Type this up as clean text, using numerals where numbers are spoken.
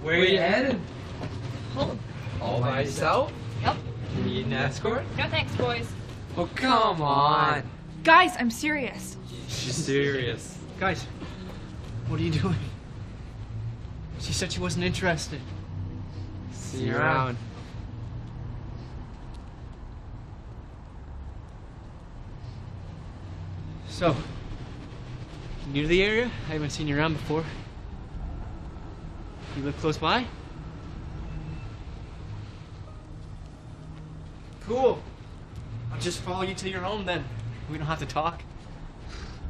Where you headed? Home. All by yourself? Yep. You need an escort? No thanks, boys. Oh, come on. Guys, I'm serious. She's serious. Guys, what are you doing? She said she wasn't interested. See you around. So, you new to the area? I haven't seen you around before. You live close by? Cool. I'll just follow you till you're home then. We don't have to talk.